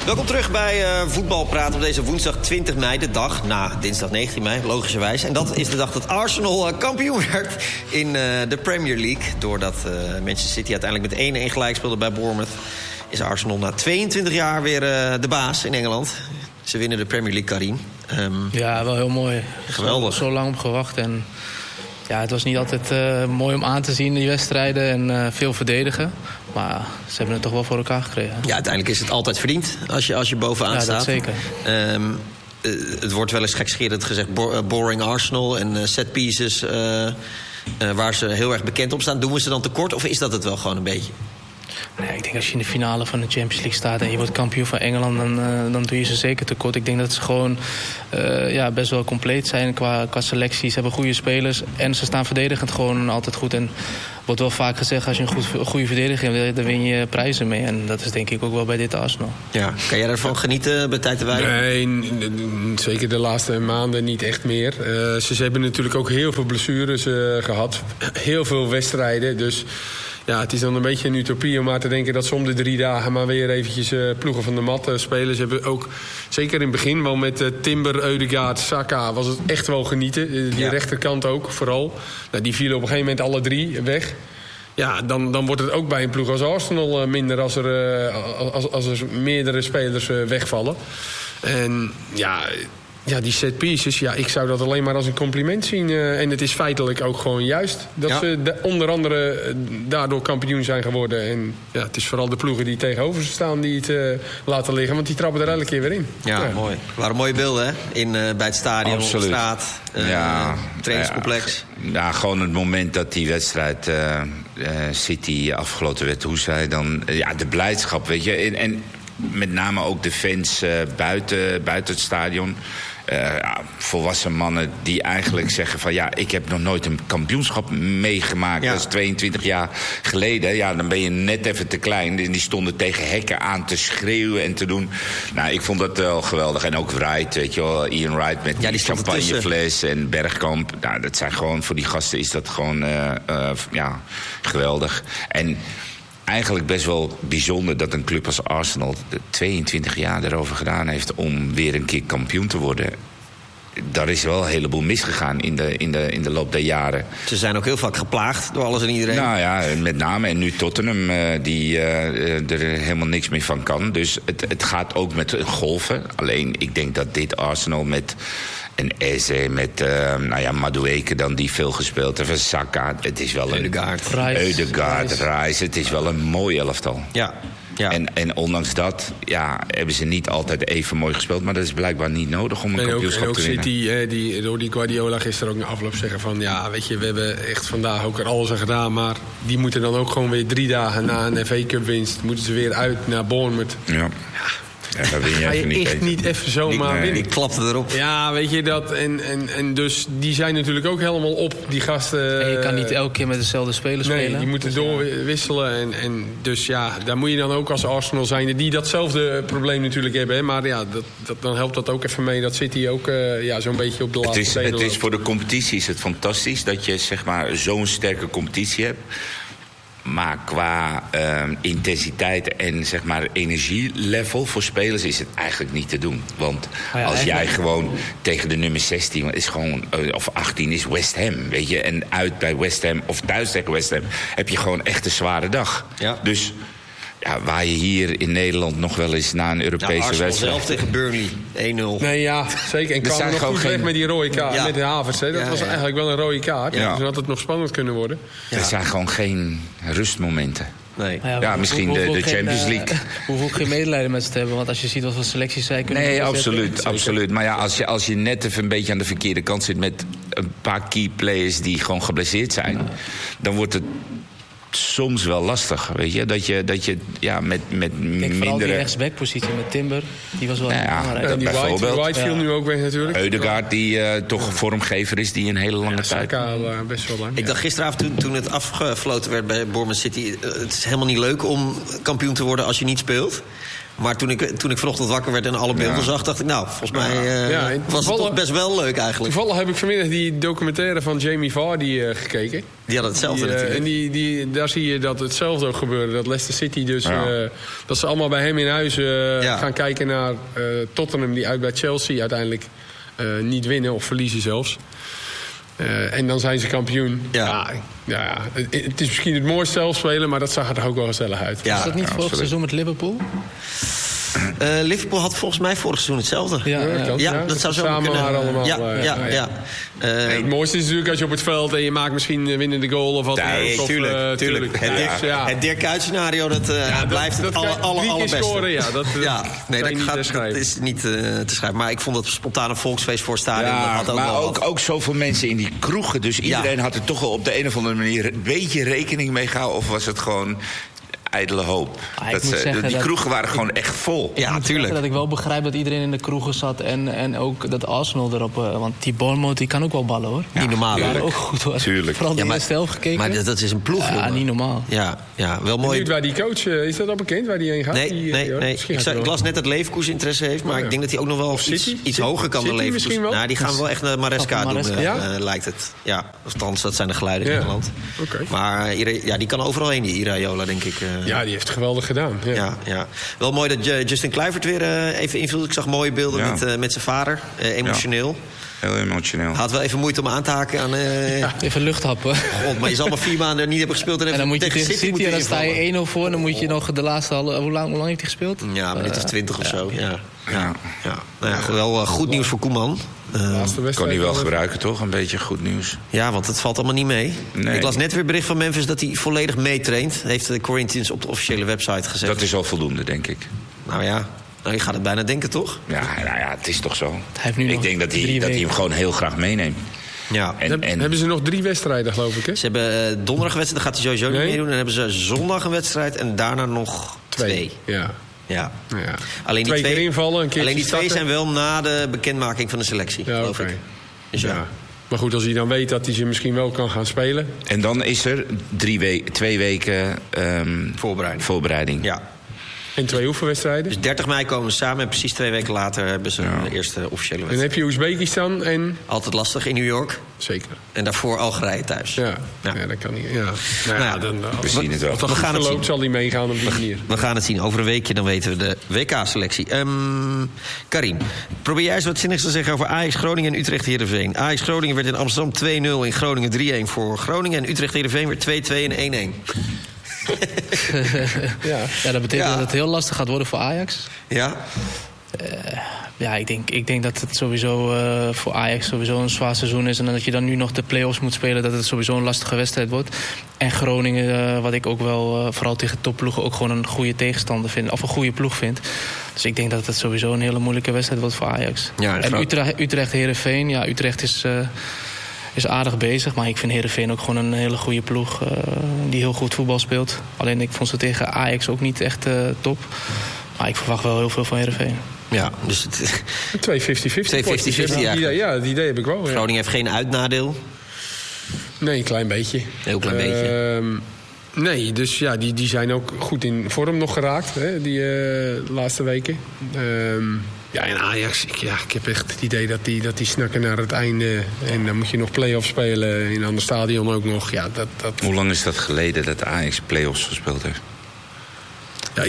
Welkom terug bij Voetbalpraat op deze woensdag 20 mei. De dag na dinsdag 19 mei, logischerwijs. En dat is de dag dat Arsenal kampioen werd in de Premier League. Doordat Manchester City uiteindelijk met 1-1 gelijk speelde bij Bournemouth, is Arsenal na 22 jaar weer de baas in Engeland. Ze winnen de Premier League, Karim. Ja, wel heel mooi. Geweldig. Zo lang op gewacht. En ja, het was niet altijd mooi om aan te zien, die wedstrijden. En veel verdedigen. Maar ze hebben het toch wel voor elkaar gekregen. Ja, uiteindelijk is het altijd verdiend als je bovenaan staat. Ja, dat zeker. Het wordt wel eens gekscherend gezegd boring Arsenal en set pieces waar ze heel erg bekend op staan. Doen we ze dan tekort of is dat het wel gewoon een beetje? Nee, ik denk als je in de finale van de Champions League staat en je wordt kampioen van Engeland, dan doe je ze zeker tekort. Ik denk dat ze gewoon best wel compleet zijn qua selectie. Ze hebben goede spelers en ze staan verdedigend gewoon altijd goed. En wordt wel vaak gezegd, als je een goede verdediger hebt, dan win je prijzen mee. En dat is denk ik ook wel bij dit Arsenal. Ja. Kan jij daarvan genieten bij tijd te wijden? Nee, zeker de laatste maanden niet echt meer. Ze hebben natuurlijk ook heel veel blessures gehad. Heel veel wedstrijden, dus ja, het is dan een beetje een utopie om maar te denken dat ze om de 3 dagen maar weer eventjes ploegen van de mat spelen. Ze hebben ook, zeker in het begin, wel met Timber, Ødegaard, Saka, was het echt wel genieten. Die rechterkant ook, vooral. Nou, die vielen op een gegeven moment alle 3 weg. Ja, dan wordt het ook bij een ploeg als Arsenal minder als er meerdere spelers wegvallen. En ja, die set pieces, ik zou dat alleen maar als een compliment zien. En het is feitelijk ook gewoon juist dat ze onder andere daardoor kampioen zijn geworden. En ja, het is vooral de ploegen die tegenover ze staan die het laten liggen. Want die trappen er elke keer weer in. Ja, mooi. Het waren mooie beelden, hè? Bij het stadion, absoluut. Op de straat, trainingscomplex. Ja, gewoon het moment dat die wedstrijd City afgesloten werd. Hoe zij dan... de blijdschap, weet je. En met name ook de fans buiten het stadion. Volwassen mannen die eigenlijk zeggen van ik heb nog nooit een kampioenschap meegemaakt. Dat is 22 jaar geleden. Ja, dan ben je net even te klein. En die stonden tegen hekken aan te schreeuwen en te doen. Nou, ik vond dat wel geweldig. En ook Wright, weet je wel, Ian Wright met die champagnefles en Bergkamp. Nou, dat zijn gewoon, voor die gasten is dat gewoon geweldig. En eigenlijk best wel bijzonder dat een club als Arsenal 22 jaar erover gedaan heeft om weer een keer kampioen te worden. Daar is wel een heleboel misgegaan in de loop der jaren. Ze zijn ook heel vaak geplaagd door alles en iedereen. Nou ja, met name. En nu Tottenham, die er helemaal niks meer van kan. Dus het gaat ook met golven. Alleen, ik denk dat dit Arsenal met en Eze, met Madueke dan die veel gespeeld heeft. Saka, het is wel Ødegaard, Rice. Het is wel een mooi elftal. Ja. En ondanks dat hebben ze niet altijd even mooi gespeeld. Maar dat is blijkbaar niet nodig om een kampioenschap te winnen. City, door die Guardiola gisteren ook na afloop zeggen van... weet je, we hebben echt vandaag ook er alles aan gedaan. Maar die moeten dan ook gewoon weer 3 dagen na een FA Cup winst... moeten ze weer uit naar Bournemouth. Ja, daar win je even echt niet even zomaar winnen. Die klapte erop. Ja, weet je dat. En dus die zijn natuurlijk ook helemaal op, die gasten. En je kan niet elke keer met dezelfde spelers spelen. Nee, die moeten doorwisselen. En dus daar moet je dan ook als Arsenal zijn die datzelfde probleem natuurlijk hebben. Hè. Maar dan helpt dat ook even mee dat City ook zo'n beetje op de laatste benen loopt. Het is voor de competitie is het fantastisch dat je zeg maar zo'n sterke competitie hebt. Maar qua intensiteit en zeg maar energielevel voor spelers is het eigenlijk niet te doen. Want als jij gewoon tegen de nummer 16 is gewoon, of 18 is West Ham, weet je. En uit bij West Ham of thuis tegen West Ham heb je gewoon echt een zware dag. Ja. Dus waar je hier in Nederland nog wel eens na een Europese wedstrijd... zelf tegen Burnley, 1-0. Nee, zeker. En kwam nog goed weg met die rode kaart, met de Havertz. Dat was eigenlijk wel een rode kaart. Ja. Dus had het nog spannend kunnen worden. Ja. Er zijn gewoon geen rustmomenten. Nee. Misschien de Champions League. We hoeven ook geen medelijden met ze te hebben. Want als je ziet wat voor selecties zij kunnen... Nee, absoluut. Maar als je net even een beetje aan de verkeerde kant zit... met een paar key players die gewoon geblesseerd zijn... dan wordt het soms wel lastig, weet je. Dat je met mindere... Vooral die rechtsbackpositie met Timber, die was wel belangrijk. En die White viel nu ook weg natuurlijk. Ødegaard, die toch vormgever is, die een hele lange tijd... best wel lang. Ik dacht gisteravond toen het afgefloten werd bij Bournemouth City... het is helemaal niet leuk om kampioen te worden als je niet speelt. Maar toen ik vanochtend wakker werd en alle beelden zag, dacht ik, nou, volgens mij was het toch best wel leuk eigenlijk. Toevallig heb ik vanmiddag die documentaire van Jamie Vardy gekeken. Die had hetzelfde natuurlijk. En daar zie je dat hetzelfde ook gebeurde. Dat Leicester City dus, dat ze allemaal bij hem in huis gaan kijken naar Tottenham, die uit bij Chelsea uiteindelijk niet winnen of verliezen zelfs. En dan zijn ze kampioen. Ja, het is misschien het mooiste zelfspelen, maar dat zag er ook wel gezellig uit. Ja, is dat niet vorig seizoen met Liverpool? Liverpool had volgens mij vorig seizoen hetzelfde. Ja, dat zou zo samen kunnen. Allemaal. Ja. Het mooiste is natuurlijk als je op het veld en je maakt misschien een winnende goal of wat. Tuurlijk. Het Dirk Kuyt scenario, dat blijft het allerbeste. Scoren, dat is niet te schrijven. Maar ik vond het spontane volksfeest voor het stadion. Ja, dat had maar ook zoveel mensen in die kroegen. Dus iedereen had er toch wel op de een of andere manier een beetje rekening mee gehouden. Of was het gewoon ijdele hoop? Die kroegen waren gewoon echt vol. Ja, tuurlijk. Dat ik wel begrijp dat iedereen in de kroegen zat en ook dat Arsenal erop. Want die Bournemouth die kan ook wel ballen, hoor. Niet normaal. Die waren ook goed, hoor. Tuurlijk. Vooral die eerste helft gekeken. Maar dat is een ploeg, ja, niet normaal. Ja, wel mooi. Waar die coach, is dat al bekend waar die heen gaat? Nee. Ik las net dat Leverkusen interesse heeft, maar ik denk dat hij ook nog wel iets hoger kan dan Leverkusen. Nou, die gaan wel echt naar Maresca doen, lijkt het. Ja, althans, dat zijn de geluiden in Engeland. Maar die kan overal heen, die Iraola, denk ik. Ja, die heeft het geweldig gedaan. Ja. Wel mooi dat Justin Kluivert weer even invult. Ik zag mooie beelden met zijn vader. Emotioneel. Heel emotioneel. Had wel even moeite om aan te haken aan... even lucht happen. God, maar je zal maar 4 maanden niet hebben gespeeld. En dan moet je tegen City en dan sta je 1-0 voor. En dan moet je nog de laatste hoe lang heeft hij gespeeld? Ja, minuut of 20 of zo. Ja. Nou ja, wel goed nieuws voor Koeman. Kon hij wel gebruiken, toch? Een beetje goed nieuws. Ja, want het valt allemaal niet mee. Nee. Ik las net weer bericht van Memphis dat hij volledig meetraint. Heeft de Corinthians op de officiële website gezet. Dat is al voldoende, denk ik. Nou ja, je gaat het bijna denken, toch? Ja, het is toch zo. Ik denk dat hij hem gewoon heel graag meeneemt. Ja. Hebben ze nog 3 wedstrijden, geloof ik, hè? Ze hebben donderdag een wedstrijd, daar gaat hij sowieso niet meedoen. Dan hebben ze zondag een wedstrijd en daarna nog 2. Ja. Alleen die 2 keer invallen, een keer alleen die 2 starten. zijn wel na de bekendmaking van de selectie, geloof ik. Dus Maar goed, als hij dan weet dat hij ze misschien wel kan gaan spelen. En dan is er 2 weken voorbereiding. Ja. En 2 oefenwedstrijden. Dus 30 mei komen ze samen en precies 2 weken later hebben ze de eerste officiële wedstrijd. En heb je Oezbekistan en... Altijd lastig in New York. Zeker. En daarvoor Algerije thuis. Ja, dat kan niet. We zien het wel. Als dat goed verloopt, zal hij meegaan op die manier. We gaan het zien. Over een weekje dan weten we de WK-selectie. Karim, probeer jij eens wat zinnigs te zeggen over Ajax, Groningen en Utrecht Heerenveen. Ajax Groningen werd in Amsterdam 2-0, in Groningen 3-1 voor Groningen. En Utrecht Heerenveen werd 2-2 en 1-1. Dat betekent dat het heel lastig gaat worden voor Ajax. Ja? Ik denk dat het sowieso voor Ajax sowieso een zwaar seizoen is. En dat je dan nu nog de play-offs moet spelen, dat het sowieso een lastige wedstrijd wordt. En Groningen, wat ik ook wel vooral tegen topploegen ook gewoon een goede tegenstander vind. Of een goede ploeg vind. Dus ik denk dat het sowieso een hele moeilijke wedstrijd wordt voor Ajax. Ja, en Utrecht Heerenveen, Utrecht is aardig bezig. Maar ik vind Heerenveen ook gewoon een hele goede ploeg die heel goed voetbal speelt. Alleen ik vond ze tegen Ajax ook niet echt top. Maar ik verwacht wel heel veel van Heerenveen. Ja, dus het... 2 50-50. 2 50-50, ja. Het idee heb ik wel. Groningen heeft geen uitnadeel. Nee, een klein beetje. Heel klein beetje. Nee, dus ja, die zijn ook goed in vorm nog geraakt, hè, die laatste weken. En Ajax, ik heb echt het idee dat die snakken naar het einde. En dan moet je nog play-offs spelen in een ander stadion ook nog. Ja, Hoe lang is dat geleden dat Ajax play-offs gespeeld heeft? Ja,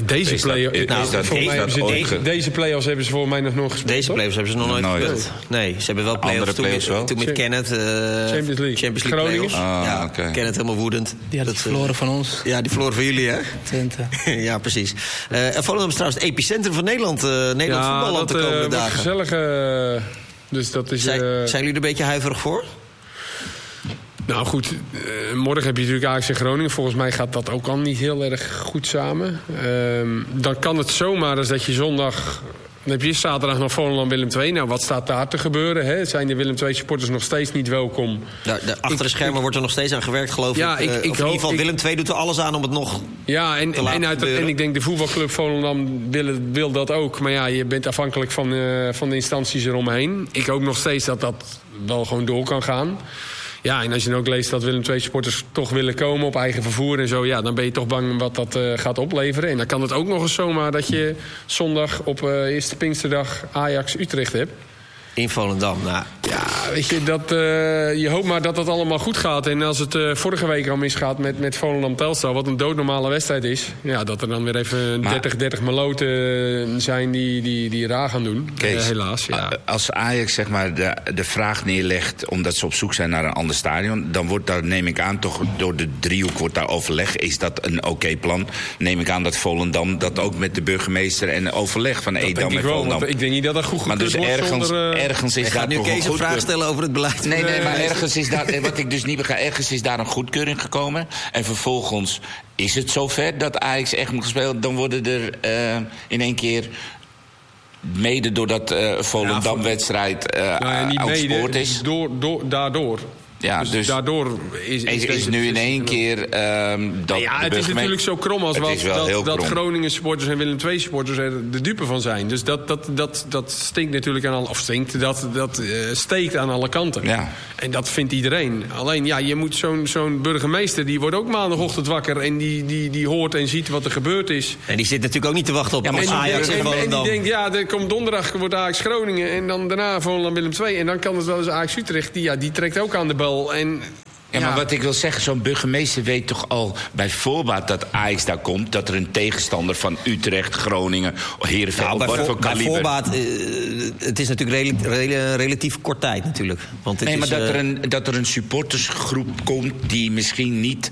deze play-offs hebben ze voor mij nog gespeeld. Deze play-offs hebben ze nog nooit gespeeld. Nee, ze hebben wel play-offs toen met Kenneth. Champions League play-offs. Okay. Kenneth helemaal woedend. Die had het verloren van ons. Ja, die verloren van jullie, hè? Twente. Ja, precies. Volendam is trouwens het epicentrum van Nederland. Nederlands voetballand de komende dagen. Gezellig. Dus dat is... Zijn jullie er een beetje huiverig voor? Nou goed, morgen heb je natuurlijk Ajax en Groningen. Volgens mij gaat dat ook al niet heel erg goed samen. Dan kan het zomaar als dat je zondag... Dan heb je zaterdag nog Volendam Willem II. Nou, wat staat daar te gebeuren? Hè? Zijn de Willem II supporters nog steeds niet welkom? Achter de schermen wordt er nog steeds aan gewerkt, geloof ik. In ieder geval, Willem II doet er alles aan om het nog te laten gebeuren. En ik denk de voetbalclub Volendam wil dat ook. Maar ja, je bent afhankelijk van de instanties eromheen. Ik hoop nog steeds dat wel gewoon door kan gaan. Ja, en als je dan ook leest dat Willem II supporters toch willen komen op eigen vervoer en zo, ja, dan ben je toch bang wat dat gaat opleveren. En dan kan het ook nog eens zomaar dat je zondag op eerste Pinksterdag Ajax-Utrecht hebt. In Volendam, nou. Ja, weet je, je hoopt maar dat dat allemaal goed gaat. En als het vorige week al misgaat met Volendam-Telstar, wat een doodnormale wedstrijd is, ja, dat er dan weer even 30 meloten zijn die raar gaan doen. Kees, helaas. Ja. Als Ajax zeg maar de vraag neerlegt omdat ze op zoek zijn naar een ander stadion, dan wordt daar, neem ik aan, toch door de driehoek wordt daar overleg. Is dat een oké plan? Neem ik aan dat Volendam dat ook met de burgemeester en overleg van Edam en Volendam. Ik denk niet dat dat goed maar dus ergens is daar nu toch Kees een vraag stellen over het beleid. Nee, maar ergens is daar, wat ik dus niet begrijp, ergens is daar een goedkeuring gekomen. En vervolgens is het zover dat Ajax echt moet spelen. Dan worden er in één keer, mede doordat Volendam-wedstrijd oudspoord is. Daardoor. Ja, dus daardoor is nu in één keer dat ja, het is natuurlijk zo krom als dat Groningen supporters en Willem II supporters er de dupe van zijn. Dus dat stinkt natuurlijk aan alle, of stinkt, dat steekt aan alle kanten. Ja. En dat vindt iedereen. Alleen ja, je moet zo'n burgemeester, die wordt ook maandagochtend wakker en die hoort en ziet wat er gebeurd is. En die zit natuurlijk ook niet te wachten op Ajax en Volendam. En die denkt, ja, er komt donderdag wordt Ajax Groningen en dan daarna Volendam Willem II en dan kan het wel eens Ajax Utrecht. Die trekt ook aan de bel. Ja, maar wat ik wil zeggen, zo'n burgemeester weet toch al bij voorbaat dat Ajax daar komt, dat er een tegenstander van Utrecht, Groningen, Heerenveen, wat voor kaliber. Bij voorbaat, het is natuurlijk relatief kort tijd natuurlijk. Want het maar dat er een supportersgroep komt die misschien niet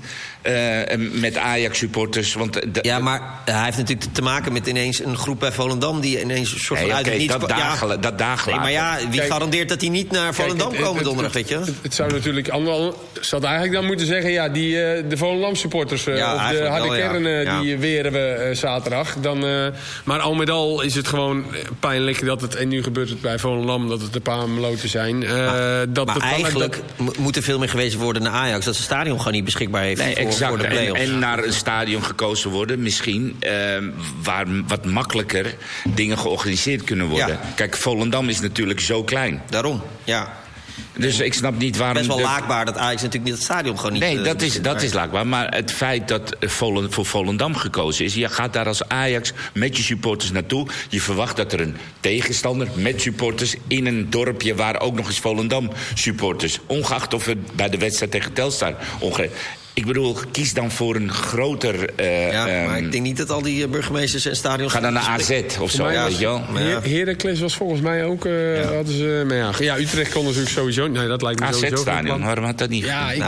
met Ajax-supporters. Ja, maar hij heeft natuurlijk te maken met ineens een groep bij Volendam die ineens een soort van uit het niets. Dat dagen nee, maar ja, wie garandeert dat die niet naar Volendam komen donderdag, weet je? Het zou natuurlijk zou eigenlijk dan moeten zeggen, ja, de Volendam-supporters of de harde kern, die weren we zaterdag. Maar al met al is het gewoon pijnlijk dat het, en nu gebeurt het bij Volendam, dat het een paar meloten zijn. Maar eigenlijk moet er veel meer gewezen worden naar Ajax, dat ze het stadion gewoon niet beschikbaar heeft voor de play-offs. En naar een stadion gekozen worden, misschien, waar wat makkelijker dingen georganiseerd kunnen worden. Ja. Kijk, Volendam is natuurlijk zo klein. Daarom, ja. Dus ik snap niet waarom. Best wel laakbaar dat Ajax natuurlijk niet het stadion gewoon niet. Nee, dat is laakbaar. Maar het feit dat voor Volendam gekozen is, je gaat daar als Ajax met je supporters naartoe. Je verwacht dat er een tegenstander met supporters in een dorpje waar ook nog eens Volendam supporters, ongeacht of het bij de wedstrijd tegen Telstar ik bedoel, kies dan voor een groter. Maar ik denk niet dat al die burgemeesters en stadions. Ga dan naar AZ of zo, weet je wel. Heracles was volgens mij ook. Hadden ze, maar Utrecht kon natuurlijk sowieso. Nee, dat lijkt me sowieso. AZ-stadion, waarom had dat niet?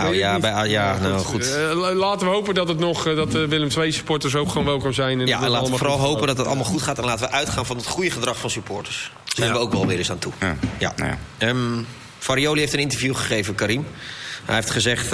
Goed. Laten we hopen dat het nog dat de Willem II supporters ook gewoon welkom zijn. En laten we vooral hopen dat het allemaal goed gaat en laten we uitgaan van het goede gedrag van supporters. Daar zijn we ook wel weer eens aan toe. Farioli heeft een interview gegeven, Karim. Hij heeft gezegd,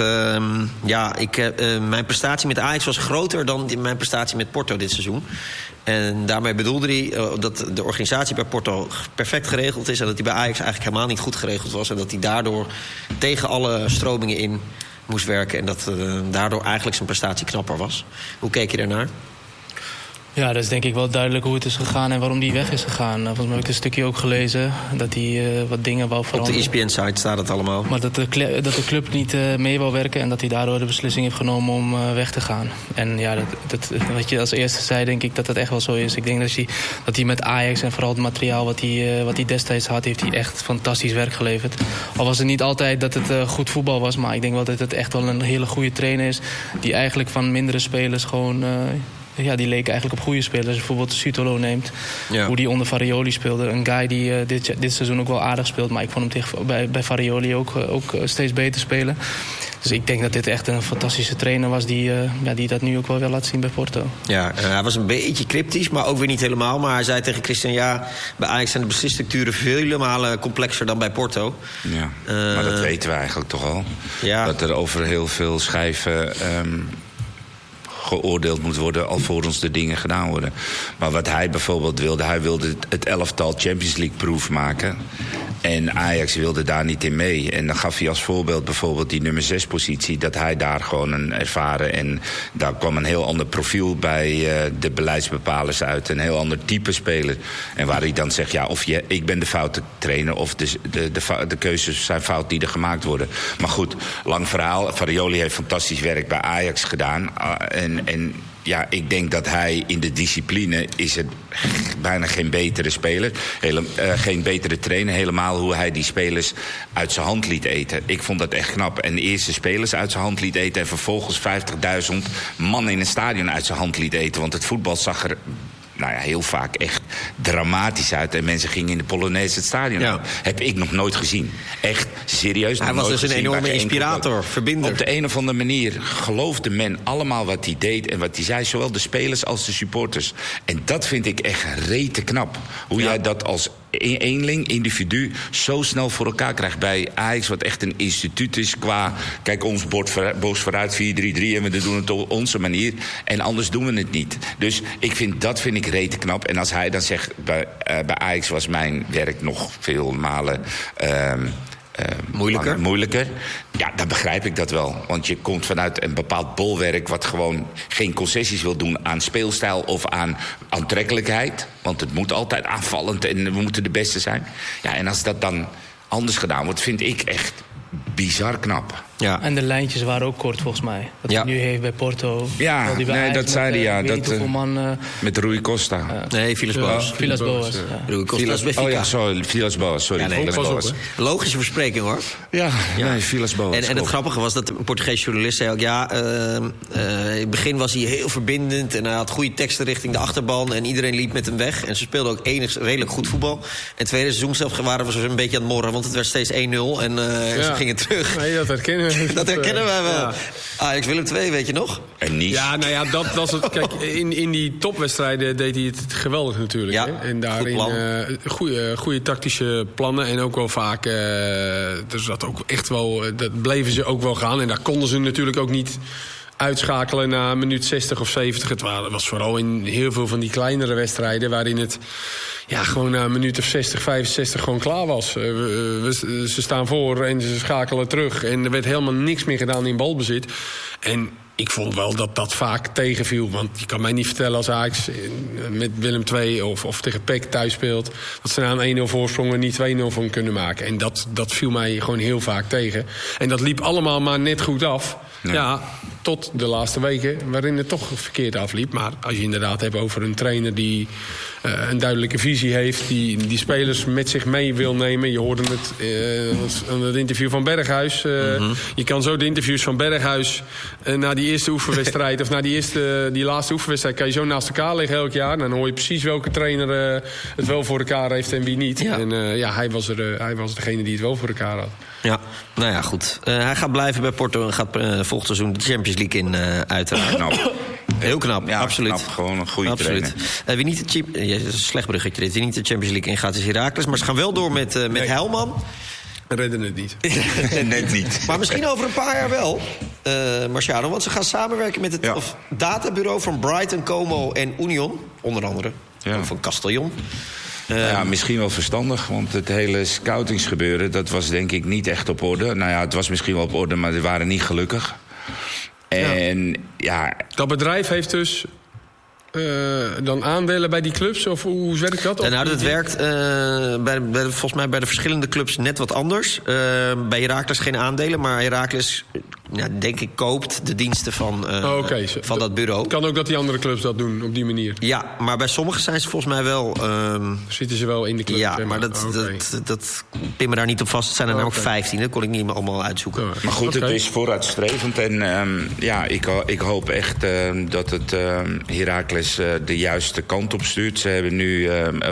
mijn prestatie met Ajax was groter dan mijn prestatie met Porto dit seizoen. En daarmee bedoelde hij dat de organisatie bij Porto perfect geregeld is en dat die bij Ajax eigenlijk helemaal niet goed geregeld was. En dat hij daardoor tegen alle stromingen in moest werken en dat daardoor eigenlijk zijn prestatie knapper was. Hoe keek je daarnaar? Ja, dat is denk ik wel duidelijk hoe het is gegaan en waarom die weg is gegaan. Volgens mij heb ik een stukje ook gelezen dat hij wat dingen wou veranderen. Op de ESPN-site staat het allemaal. Maar dat de club niet mee wou werken en dat hij daardoor de beslissing heeft genomen om weg te gaan. En ja, wat je als eerste zei, denk ik dat dat echt wel zo is. Ik denk dat hij met Ajax en vooral het materiaal wat hij destijds had, heeft hij echt fantastisch werk geleverd. Al was het niet altijd dat het goed voetbal was, maar ik denk wel dat het echt wel een hele goede trainer is. Die eigenlijk van mindere spelers gewoon die leken eigenlijk op goede spelers. Als je bijvoorbeeld Sutolo neemt, hoe die onder Farioli speelde. Een guy die dit seizoen ook wel aardig speelt, maar ik vond hem bij Farioli ook steeds beter spelen. Dus ik denk dat dit echt een fantastische trainer was die dat nu ook wel laat zien bij Porto. Ja, hij was een beetje cryptisch, maar ook weer niet helemaal. Maar hij zei tegen Christian, bij Ajax zijn de beslisstructuren vele malen complexer dan bij Porto. Ja, maar dat weten we eigenlijk toch al. Ja. Dat er over heel veel schijven geoordeeld moet worden alvorens de dingen gedaan worden. Maar wat hij bijvoorbeeld wilde, hij wilde het elftal Champions League-proof maken. En Ajax wilde daar niet in mee. En dan gaf hij als voorbeeld bijvoorbeeld die nummer 6 positie... dat hij daar gewoon een ervaren... en daar kwam een heel ander profiel bij de beleidsbepalers uit. Een heel ander type speler. En waar hij dan zegt, ja, of ik ben de foute trainer... of de keuzes zijn fout die er gemaakt worden. Maar goed, lang verhaal. Farioli heeft fantastisch werk bij Ajax gedaan. En ja, ik denk dat hij in de discipline is het bijna geen betere speler. Geen betere trainer. Helemaal hoe hij die spelers uit zijn hand liet eten. Ik vond dat echt knap. En eerst de spelers uit zijn hand liet eten... en vervolgens 50.000 man in een stadion uit zijn hand liet eten. Want het voetbal zag er... heel vaak echt dramatisch uit. En mensen gingen in de Polonaise het stadion aan. Heb ik nog nooit gezien. Echt serieus. Hij was dus een enorme inspirator, verbinder. Op de een of andere manier geloofde men allemaal wat hij deed... en wat hij zei, zowel de spelers als de supporters. En dat vind ik echt rete knap. Hoe jij dat als eenling, individu, zo snel voor elkaar krijgt bij Ajax... wat echt een instituut is qua... kijk, ons boos vooruit, 4-3-3... en we doen het op onze manier. En anders doen we het niet. Dus dat vind ik rete knap. En als hij dan zegt, bij Ajax was mijn werk nog veel malen... moeilijker. Ja, dan begrijp ik dat wel. Want je komt vanuit een bepaald bolwerk... wat gewoon geen concessies wil doen aan speelstijl... of aan aantrekkelijkheid. Want het moet altijd aanvallend en we moeten de beste zijn. Ja, en als dat dan anders gedaan wordt, vind ik echt bizar knap. Ja. En de lijntjes waren ook kort, volgens mij. Wat hij nu heeft bij Porto. Ja, dat zei hij, ja. Met Rui Costa. Nee, Villas-Boas. Villas-Boas. Rui Costa is bij Fica. Villas-Boas, sorry. Ja, logische verspreking, hoor. Ja. Nee, Villas-Boas. En het grappige was dat een Portugees journalist zei ook... in het begin was hij heel verbindend... en hij had goede teksten richting de achterban... en iedereen liep met hem weg. En ze speelden ook redelijk goed voetbal. En het tweede seizoen zelf waren we zo een beetje aan het morren... want het werd steeds 1-0 en ze gingen terug. Nee, dat herkennen we. Dat herkennen wij wel. Ja. Ajax Willem II, weet je nog? En niet. Ja, nou ja, dat was het. Kijk, in die topwedstrijden deed hij het geweldig natuurlijk. Ja, hè? En daarin goede tactische plannen. En ook wel vaak, dus dat ook echt wel, dat bleven ze ook wel gaan. En daar konden ze natuurlijk ook niet uitschakelen na minuut 60 of 70. Het was vooral in heel veel van die kleinere wedstrijden... waarin het gewoon na een minuut of 60, 65 gewoon klaar was. Ze staan voor en ze schakelen terug. En er werd helemaal niks meer gedaan in balbezit. En ik vond wel dat dat vaak tegenviel. Want je kan mij niet vertellen als Ajax met Willem II of tegen PEC thuis speelt... dat ze na een 1-0 voorsprong er niet 2-0 van kunnen maken. En dat viel mij gewoon heel vaak tegen. En dat liep allemaal maar net goed af. Nee. Ja, tot de laatste weken waarin het toch verkeerd afliep. Maar als je inderdaad hebt over een trainer die een duidelijke visie heeft... die spelers met zich mee wil nemen. Je hoorde het aan het interview van Berghuis. Je kan zo de interviews van Berghuis na die eerste oefenwedstrijd... of na die laatste oefenwedstrijd... kan je zo naast elkaar liggen elk jaar. Dan hoor je precies welke trainer het wel voor elkaar heeft en wie niet. Ja. En hij was degene die het wel voor elkaar had. Ja, nou ja, goed. Hij gaat blijven bij Porto en gaat volgend seizoen de Champions League in uiteraard. Knap. Heel knap, ja, absoluut. Knap, gewoon een goede trainer. Wie niet een slecht bruggetje dit. Wie niet de Champions League ingaat is Heracles. Maar ze gaan wel door met Heilman. We redden het niet. Net niet. Maar misschien over een paar jaar wel, Marciano. Want ze gaan samenwerken met het databureau van Brighton, Como en Union. Onder andere. Ja. Van Castellon. Misschien wel verstandig, want het hele scoutingsgebeuren... dat was denk ik niet echt op orde. Nou ja, het was misschien wel op orde, maar die waren niet gelukkig. En dat bedrijf heeft dus dan aandelen bij die clubs? Of hoe werkt dat? Nou, dat werkt volgens mij bij de verschillende clubs net wat anders. Bij Heracles geen aandelen, maar Heracles... denk ik, koopt de diensten van dat bureau. Kan ook dat die andere clubs dat doen, op die manier? Ja, maar bij sommigen zijn ze volgens mij wel... Zitten ze wel in de club? Ja, maar dat pin me daar niet op vast. Het zijn er namelijk 15, dat kon ik niet meer allemaal uitzoeken. Maar goed, het is vooruitstrevend. En ik hoop echt dat het Heracles de juiste kant op stuurt. Ze hebben nu...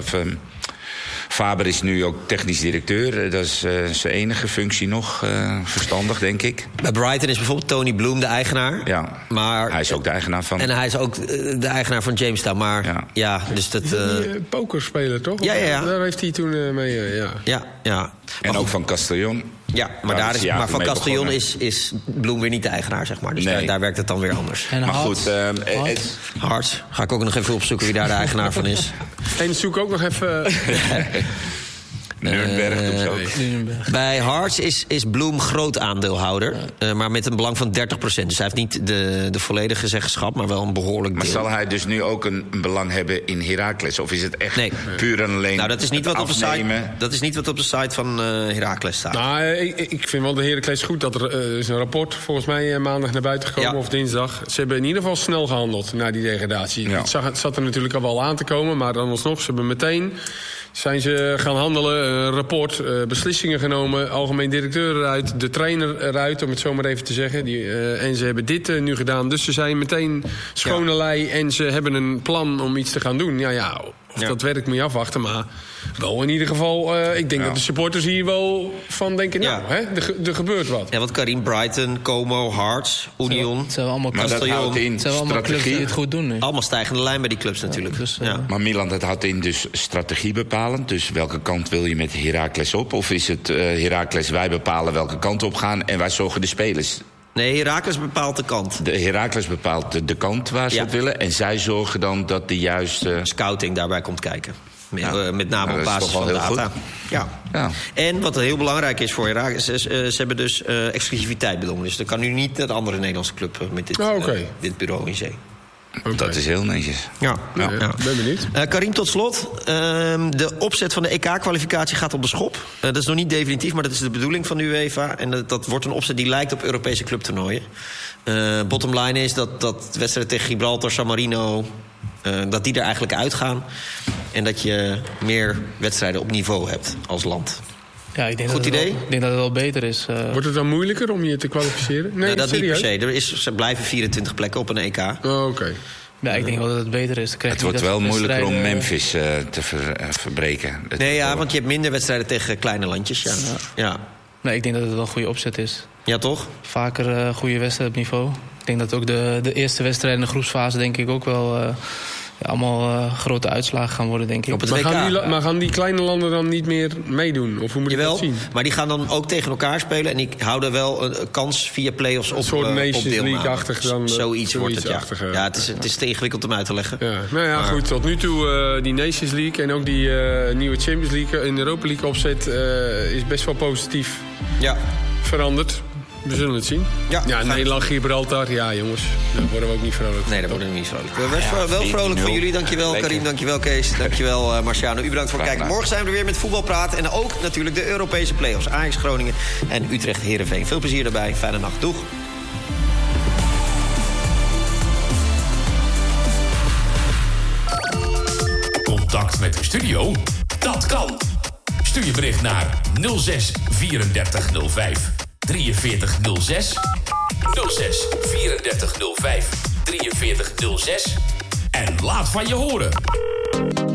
Faber is nu ook technisch directeur. Dat is zijn enige functie nog. Verstandig, denk ik. Bij Brighton is bijvoorbeeld Tony Bloom de eigenaar. Ja, maar hij is ook de eigenaar van... En hij is ook de eigenaar van Jamestown. Maar dus dat... Die pokerspeler, toch? Ja. Daar heeft hij toen mee... Ja. En ook van Castellon. Ja, maar van Castellon is Bloem weer niet de eigenaar, zeg maar. Dus daar werkt het dan weer anders. En maar goed, Hart. Ga ik ook nog even opzoeken wie daar de eigenaar van is. En zoek ook nog even... Nürnberg doet ze ook. Bij Hearts is Bloem groot aandeelhouder. Maar met een belang van 30%. Dus hij heeft niet de volledige zeggenschap, maar wel een behoorlijk deel. Maar zal hij dus nu ook een belang hebben in Heracles? Of is het echt puur en alleen dat is niet wat op de site van Heracles staat. Nou, ik vind wel de Heracles goed dat er is een rapport volgens mij maandag naar buiten gekomen of dinsdag. Ze hebben in ieder geval snel gehandeld naar die degradatie. Ja. Het zat er natuurlijk al wel aan te komen, maar dan alsnog, ze hebben meteen zijn ze gaan handelen, rapport, beslissingen genomen, algemeen directeur eruit, de trainer eruit, om het zo maar even te zeggen. En ze hebben dit nu gedaan, dus ze zijn meteen schone lei en ze hebben een plan om iets te gaan doen. Of dat werkt moet je afwachten, maar wel in ieder geval, ik denk dat de supporters hier wel van denken, er gebeurt wat. Ja, want Karim, Brighton, Como, Hearts, Union. Het zijn allemaal clubs, die het goed doen nu. Allemaal stijgende lijn bij die clubs natuurlijk. Maar Milan, dat houdt in dus strategie bepalend. Dus welke kant wil je met Heracles op? Of is het Heracles, wij bepalen welke kant op gaan en wij zorgen de spelers? Nee, Heracles bepaalt de kant. De Heracles bepaalt de kant waar ze op willen. En zij zorgen dan dat de juiste scouting daarbij komt kijken. Met name op basis van data. Ja. En wat heel belangrijk is voor Heracles, ze hebben dus exclusiviteit bedongen. Dus er kan nu niet een andere Nederlandse club met dit bureau in zee. Okay. Dat is heel netjes. Ja. Ben benieuwd. Karim, tot slot. De opzet van de EK-kwalificatie gaat op de schop. Dat is nog niet definitief, maar dat is de bedoeling van de UEFA. En dat wordt een opzet die lijkt op Europese clubtoernooien. Bottom line is dat wedstrijden tegen Gibraltar, San Marino, dat die er eigenlijk uitgaan. En dat je meer wedstrijden op niveau hebt als land. Ja, ik denk Goed idee? Ik denk dat het wel beter is. Wordt het dan moeilijker om je te kwalificeren? Nee, dat serieus? Niet per se. Er blijven 24 plekken op een EK. Oké. Ja, ik denk wel dat het beter is. Het wordt wel moeilijker om Memphis te verbreken. Want je hebt minder wedstrijden tegen kleine landjes. Ja. Nee, ik denk dat het wel een goede opzet is. Ja, toch? Vaker goede wedstrijden op niveau. Ik denk dat ook de eerste wedstrijd in de groepsfase denk ik ook wel allemaal grote uitslagen gaan worden, denk ik. Op het WK. Maar gaan die kleine landen dan niet meer meedoen? Of hoe moet je dat zien? Maar die gaan dan ook tegen elkaar spelen. En die houden wel een kans via play-offs op een soort Nations League-achtig dan. Zoiets wordt het, ja. Het is te ingewikkeld om uit te leggen. Ja. Nou ja, goed. Tot nu toe die Nations League en ook die nieuwe Champions League en Europa League opzet is best wel positief veranderd. We zullen het zien. Ja, Nederland, Gibraltar. Ja, jongens. Daar worden we ook niet vrolijk. Nee, daar worden we niet vrolijk. Wel vrolijk van jullie. Dankjewel, Karim. Dankjewel, Kees. Dankjewel, Marciano. U bedankt voor het kijken. Morgen zijn we er weer met voetbalpraat. En ook natuurlijk de Europese play-offs. Ajax, Groningen en Utrecht, Heerenveen. Veel plezier erbij. Fijne nacht. Doeg. Contact met de studio? Dat kan. Stuur je bericht naar 06 34 05 4306 06 34 05 4306 en laat van je horen.